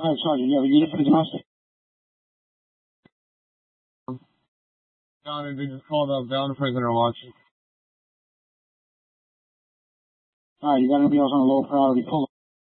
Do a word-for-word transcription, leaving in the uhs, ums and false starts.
Alright, Sergeant, you have a unit for the domestic? Down, they just called up down the prisoner watching. Alright, you got anybody else on a low priority pull?